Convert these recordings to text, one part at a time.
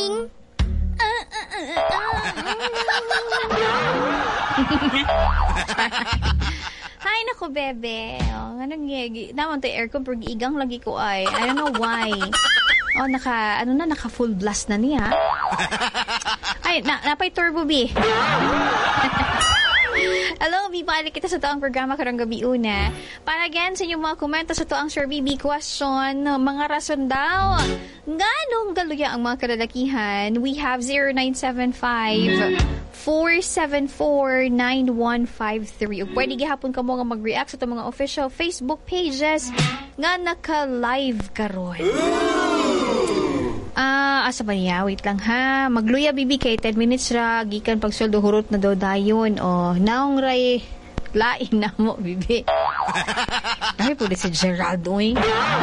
Hi, naku, bebe. Oh, anong naman to aircon pero giigang lagi ko ay. I don't know why. Oh, naka full blast na niya. Ay, napay turbo, B. Hello, B. Balik kita sa toang programa karang gabi una. Para again sa inyong mga komento sa toang Sir BB question, mga rason daw. Ganong galuya ang mga kalalakihan? We have 0975-474-9153. Pwede gihapon ka mo nga mag-react sa itong mga official Facebook pages nga naka-live karon. Asa ba niya? Wait lang ha. Magluya, bibi, kay 10 minutes ra. Gikan pagsweldo hurot na daw dayon. O, naong ray lain na mo, bibi. Ay, pwede si Gerald, oy.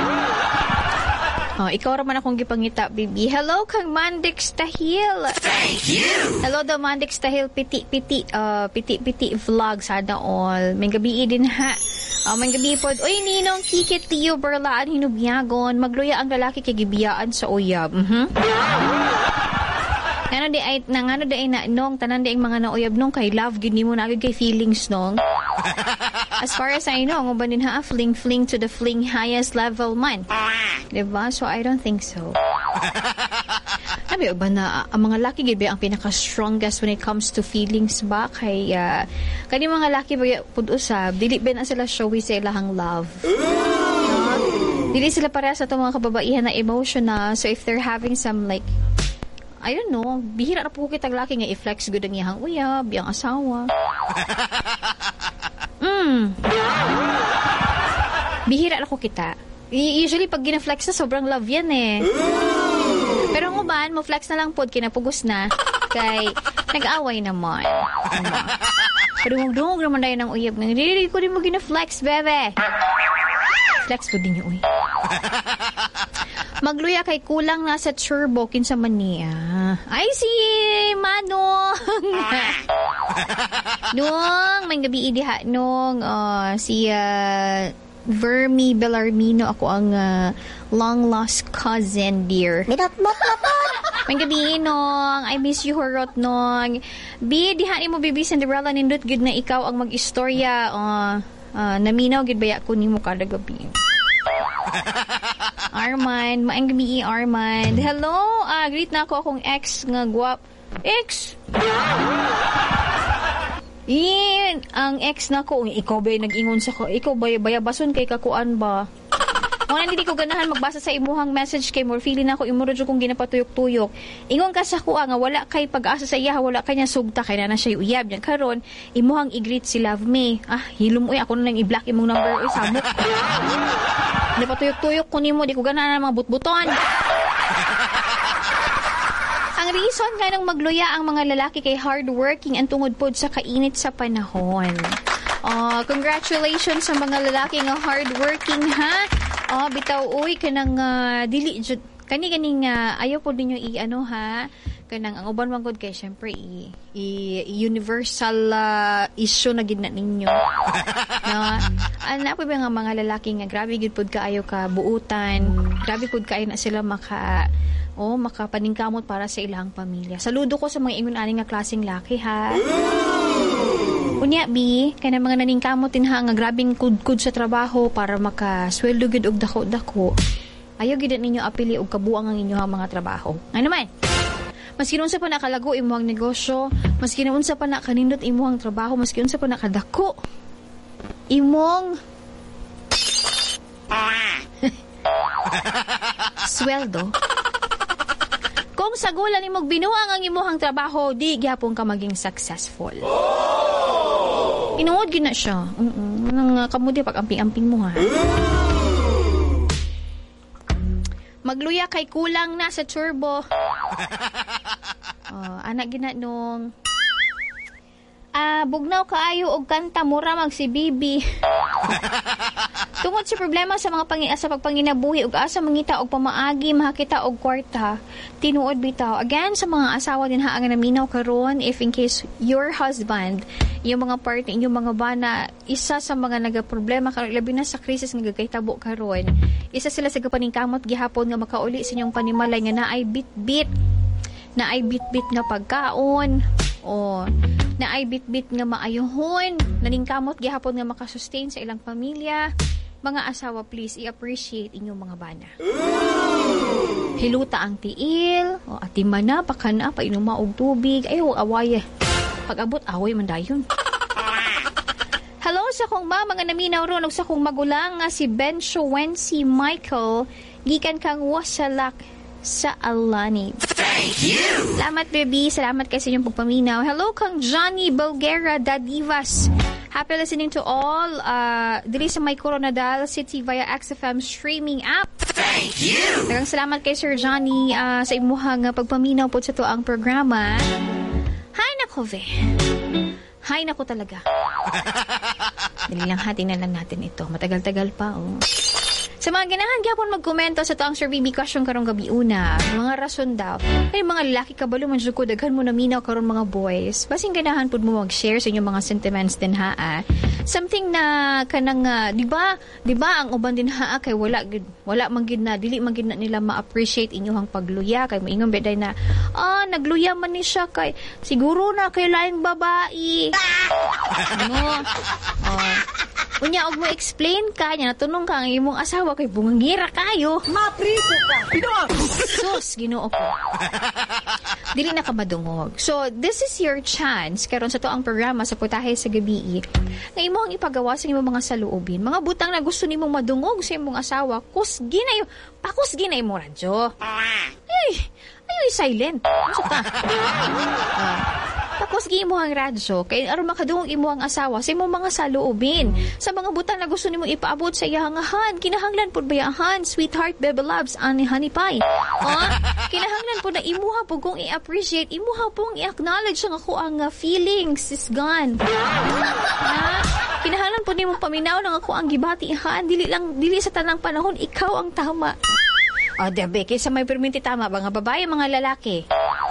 Oh, ikaw raman akong gipangita, bibi. Hello, kang Mandix Tahil. Thank you! Hello daw, Mandix Tahil. Piti vlog. Sana all. May gabi din ha. May gabi po. Uy, ninong kikit tiyo berlaan hinubyagon. Magluya ang lalaki kay gibiyaan sa uyab. Ngano di ay na nong tanan di ang mga nauyab nong kay love gid nimo na kay feelings nong. As far as I know, ang ubanin ha, fling to the fling highest level man. Diba? So, I don't think so. Sabi ba na, ang mga laki gid ang pinaka-strongest when it comes to feelings ba? Kay, kani mga laki ba pud-usab, dili ba na sila showy sa ilahang love. Dili sila para sa itong mga kababaihan na emotional. So, if they're having some like, I don't know, bihira na po kitang laki nga i-flex good ang iyang uyab, iyang asawa. Bihira na ko kita. Usually, pag gina-flex na, sobrang love yan eh. Pero ang uban, mo flex na lang po, kinapugos na. Kay, nag-away naman. Pero dungog naman tayo ng uyab. Hindi ko rin mo gina-flex, bebe. Flex po din yung uy. Magluya kay kulang na sa turbo kinsa man niya. Ay, si Manong. Nung, may gabi idiha nung si Vermi Bellarmino. Ako ang long-lost cousin, dear. May gabi nung, I miss you, horot nung. Diha mo, Bibi Cinderella, nindot good na ikaw ang mag-istorya. Naminaw, gid baya ko ni mo kada gabi. Armand, maang gabi Armand. Hello, greet na ako akong ex nga guwap. Ex? Ang ex na ko, ikaw ba nag-ingon sa ko? Ikaw ba bayabason kay kakuan ba? Kung hindi ko ganahan magbasa sa imuhang message kay more feeling ako imuro jud kong ginapatuyok-tuyok. Ingon ka sa kuha nga wala kay pag-asa sa iya, wala kanya sugta kay na siya uyab niya karon imuhang i-greet si Love Me. Hilom uy ako na lang i-block imong number uy samot. Napatuyok-tuyok ko nimo di ko ganahan mga butbuton. Ang reason ganang magluya ang mga lalaki kay hardworking ang tungod pod sa kainit sa panahon. Congratulations sa mga lalaki nga hardworking ha. Bitaw uy kanang dili jud kani ayaw po ninyo i-ano ha kanang ang uban man gud kay syempre universal issue na gid na ninyo. No? Ana po ba nga mga lalaki nga grabe gid pod kaayo ka buutan. Grabe pod kaayo na sila makapaningkamot para sa ilang pamilya. Saludo ko sa mga ingon ani nga klaseng laki ha. Unya bi, kaya mga naningkamot din ha nga grabing kudkud sa trabaho para makasweldo gid og dako-dako. Ayaw gid ninyo apili og kabuang ang inyo mga trabaho. Ano naman? Maski unsa pa nakalago imong negosyo, maski unsa pa nakanindot imong trabaho, maski unsa pa nakadako imong sweldo. Kung sagulan imong binuang ang imong trabaho, di gyapon ka maging successful. Inuod gina siya. Nang kamudi pag amping-amping mo ha. Magluya kay kulang na sa turbo. Anak gina nung bugnaw kaayo og kanta mura mag si Bibi. Tungod sa problema sa mga sa pagpanginabuhi ug asa mangita og pamaagi mahakita og kwarta, tinuod bitaw again sa mga asawa din ha ang naminaw karon if in case your husband yung mga partner inyong mga bana isa sa mga nagaproblema karon labi na sa krisis nga gagaytabo karon isa sila sa gapaningkamot gihapon nga makauli sa inyong panimalay nga naay bit-bit na ay bitbit nga pagkaon, o na ay bitbit nga maayohon, naningkamot gihapon nga makasustain sa ilang pamilya. Mga asawa, please, i-appreciate inyong mga bana. Hiluta ang tiil, o atima na, pakana, painuma og tubig, ay huwag away. Pag-abot, away man dayon. Hello sa kong mga naminaw ron, sa kong magulang nga si Bencho Wency Michael, gikan kang wasalak sa Alani. Thank you! Salamat, baby. Salamat kasi yung pagpaminaw. Hello kang Johnny Bulgara Dadivas. Happy listening to all diri sa may Coronadal City via XFM streaming app. Thank you! Daghang salamat kay Sir Johnny sa imuhang pagpaminaw po sa tuang programa. Hay nako, ve. Hay nako talaga. Dali lang, hati na lang natin ito. Matagal-tagal pa, oh. Sa mga ganahan, gyapon magkomento sa toang Sir BB question karong gabi una. Mga rason daw. Ay, mga lalaki kabalo man jud ko, daghan mo na minaw karon mga boys. Basing ganahan pud mo mag-share sa inyong mga sentiments din ha. Something na kanang di ba ang uban din ha kay wala man gid na dili man gid na nila ma-appreciate inyong pagluya kay moingon beday na nagluya man ni siya kay siguro na kay laing babae. Ano? Unya og mo explain ka nya natunong ka ang imong asawa kay bungangira kayo. Mapriso ka. Sus, Ginoo ko. Dili na ka madungog. So, this is your chance karon sa toang programa sa Putahe sa Gabi nga imo ang ipagawa sa imong mga saluobin. Mga butang na gusto nimong madungog sa imong asawa, kusgi na imong radyo. Ay, silent. Ano ka? Tapos gi mo ang radyo kay aron makadungog imo ang asawa sa imong mga saluobin. Sa mga butang na gusto nimo ipaabot sa iyahangahan, kinahanglan pud bayahan, sweetheart, baby loves, ani honey pie. Kinahanglan pud na imuha pud kung i-appreciate, imuha pong i-acknowledge ang ako ang feelings is gone. Kinahanglan pud nimo paminaw lang ako ang gibatihan, dili sa tanang panahon ikaw ang tama. Dabe, kaysa may perminti tama ba nga babae, mga lalaki?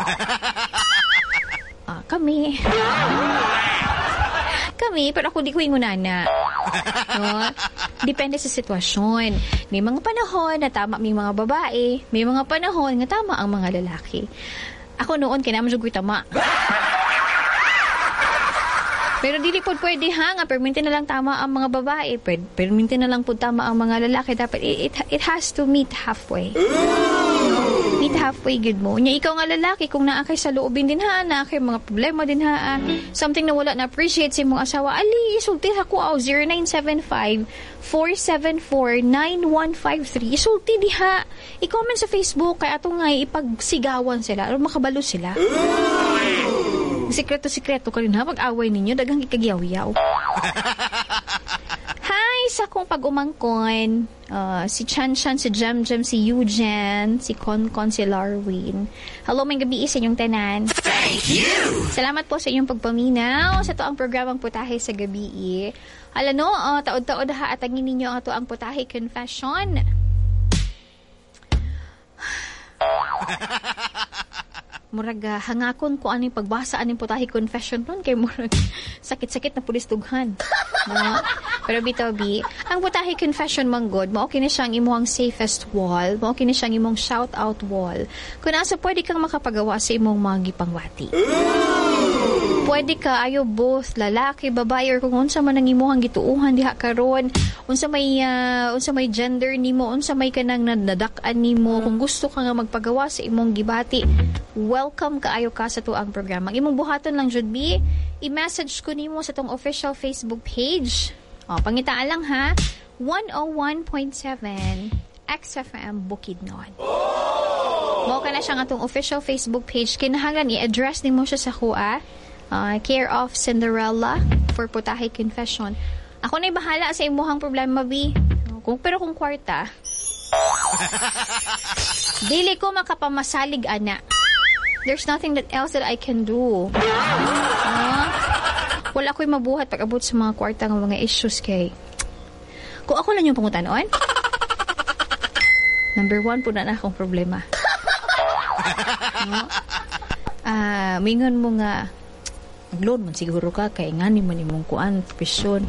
Kami, pero ako di ko ingunana. No? Depende sa sitwasyon. May mga panahon na tama may mga babae, may mga panahon nga tama ang mga lalaki. Ako noon, kinaman siya ko'y tama. Pero dili po pwede nga perminti na lang tama ang mga babae, perminti na lang po tama ang mga lalaki. Dapat it has to meet halfway. Meet halfway, good mo. Nya ikaw nga lalaki, kung naakay sa loobin din na kay mga problema din something na wala na appreciate sa imong asawa, ali, isulti ako 0975-474-9153. Isulti diha. I-comment sa Facebook, kay ato nga ipagsigawan sila, o makabalo sila. Sikreto ka rin ha, pag-away ninyo, dagang ikagyaw-yaw. Hi, sa kong pag-umangkon, si Chan, si Jem, si Eugen, si Konkon, si Larwin. Hello, may gabi sa inyong tanan. Thank you! Salamat po sa inyong pagpaminaw sa to ang programang Putahe sa Gabi. Alano, taod-taod ha, at angin ninyo ang to ang Putahe Confession. Murag hangakon ko aning pagbasa aning Putahe Confession nun kay murag sakit-sakit na pulis tughan. No? Pero bitaw-bi, ang Putahe Confession manggod, mao kini siyang imong safest wall, mao kini siyang imong shout out wall. Kung asa pwede kang makapagawa sa imong mga gipangwati. Pwede ka ayo both lalaki, babae or kung unsa man ang imong gituuhan diha karon, unsa may gender nimo, unsa may kanang nadak-an nimo, kung gusto ka nga magpagawa sa imong gibati, welcome kaayo ka sa tuang programa. Imong buhaton lang jud bi, i-message ko nimo sa tong official Facebook page. Pangitaan lang ha, 101.7 XFM Bukidnon. Mao kana siya nga tong official Facebook page. Kinahanglan i-address nimo siya sa kuha. Care of Cinderella for Putahe Confession. Ako na'y bahala sa imuhang problema, bi. Pero kung kwarta, dili ko makapamasalig, ana. There's nothing else that I can do. Wala ko'y mabuhat pag-abot sa mga kwarta ng mga issues kay. Kung ako lang yung pangutanon, number 1 po na akong problema. Mingon mo nga, mag-loan man siguro ka, kaya nga ni man imong kuan, profesyon.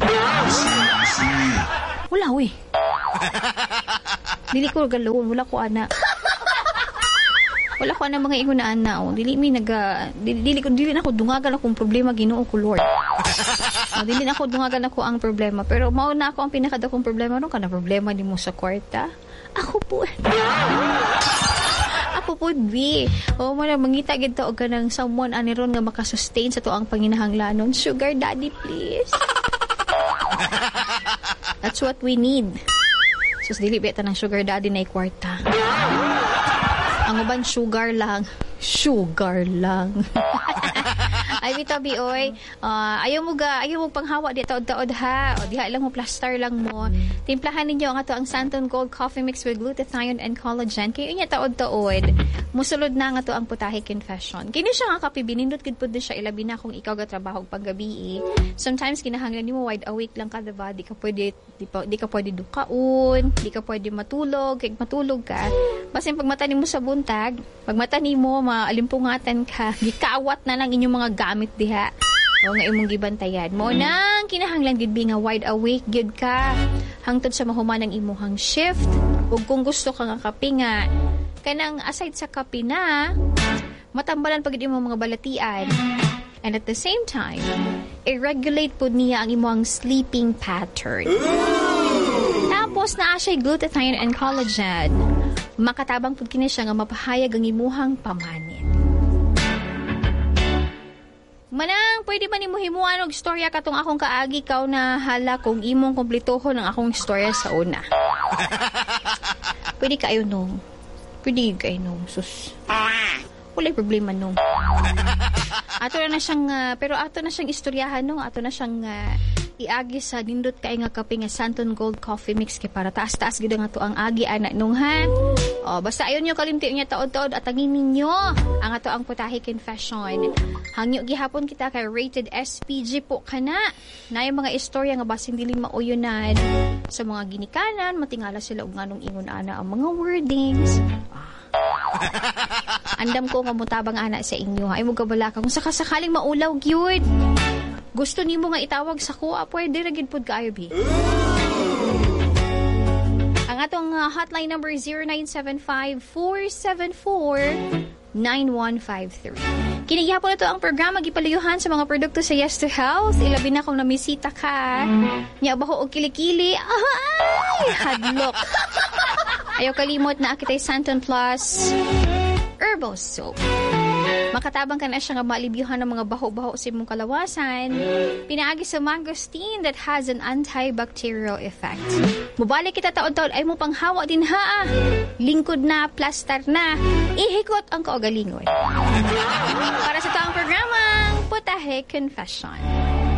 Wala, we. Dili ko galoon, wala ko ana. Wala ko na mga ingunaan na, dili na ako dungagan akong problema, Ginoo ko, Lord. Dili na ako dungagan ako ang problema, pero mao na ako ang pinakadakong problema, ka na problema nimo sa kwarta. Ako po, B. Mangita gito og kanang someone aniron nga makasustain sa tuang panginahanglanon. Sugar daddy, please. That's what we need. Sus, dili beta ng sugar daddy na kwarta. Ang uban, sugar lang. Ay, bitabi, oy. Ayaw mo panghawa di taod-taod, ha. O, diha lang mo, plaster lang mo. Timplahan ninyo ang ato ang Santon Gold Coffee Mix with glutathione and collagen. Kayo niya taod-taod. Musulod na nga to ang Putahe Confession. Kini siya nga kape, binindot gid pud siya, ilabi na kung ikaw gatrabaho panggabi. Sometimes kinahanglan nimo wide awake lang ka, diba? Di ka pwede dukaon, di ka pwede matulog, kaya matulog ka. Basta pag mata nimo sa buntag, pag mata nimo maalimpungatan ka, gikawat na lang inyong mga gamit diha. O nga imong gibantayan mo nang kinahanglan gid nga wide awake gid ka hangtod sa mahuman ang imuhang shift. Ug kung gusto ka nga kape nga kanang aside sa kape na matambalan pagid imong mga balatian, and at the same time i-regulate pud niya ang imong sleeping pattern. Tapos naa siya glutathione and collagen, makatabang pud kini siya nga mapahayag ang imuhang pamanit. Manang, pwede man nimo himuan og istorya katong akong kaagi kaw na hala kung imong kompletohon ang akong istorya sa una. Pwede kayo nung. Pwede kayo nung. Sus. Walay problema nung. Ato na siyang, pero ato na siyang istoryahan nung. Ato na siyang iagi sa nindot kay nga kape nga Santon Gold Coffee Mix kay para taas-taas gid nga to ang agi ana nung ha. O basta ayon nyo kalimti niya taod-taod at angin ninyo ang ato ang Putahe Confession. Hangyo gihapon kita kay rated SPG po kana. Naay mga istorya nga basing dili mauyonan sa mga ginikanan, matingala sila og nganong ingon ana ang mga wordings. Andam ko nga mutabang ana sa inyo. Ay mo gabala ka kung sakasakaling maulaw gyud. Gusto nimo nga itawag sa kuha, pwede ra gid pud kaayo bi. Ang atong hotline number 0975-474-9153. Kinigihapon na to ang programa gipalayuhan sa mga produkto sa Yes to Health. Ilabi na kung namisita ka. Nya baho og kilikili. Ay, hadlok. Ayaw kalimot na akitay Santon Plus Herbal Soap. Makatabang ka na siya nga malibyuhan ng mga baho-baho sa imong kalawasan. Pinaagi sa mangosteen that has an antibacterial effect. Mubalik kita taon-taon ay mo panghawa din ha. Lingkod na, plaster na. Ihikot ang kaugalingon. Para sa taong programang Putahe Confession.